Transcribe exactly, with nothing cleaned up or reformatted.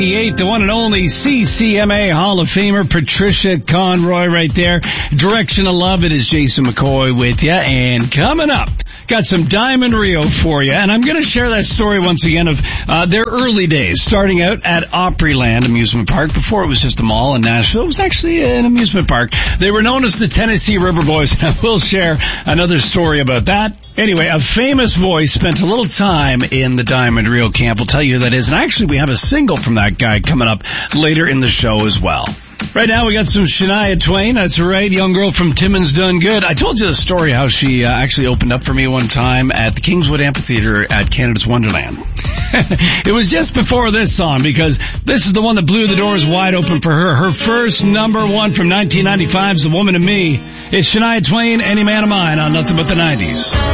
eight, the one and only C C M A Hall of Famer Patricia Conroy right there. Direction of Love, it is Jason McCoy with you. And coming up, got some Diamond Rio for you. And I'm going to share that story once again of uh, their early days, starting out at Opryland Amusement Park. Before it was just a mall in Nashville, it was actually an amusement park. They were known as the Tennessee River Boys. And I will share another story about that. Anyway, a famous voice spent a little time in the Diamond Rio camp. We'll tell you who that is. And actually, we have a single from that guy coming up later in the show as well. Right now, we got some Shania Twain. That's right, young girl from Timmins Done Good. I told you the story how she uh, actually opened up for me one time at the Kingswood Amphitheater at Canada's Wonderland. It was just before this song, because this is the one that blew the doors wide open for her. Her first number one from nineteen ninety-five's The Woman in Me. It's Shania Twain, Any Man of Mine, on Nothing But the nineties.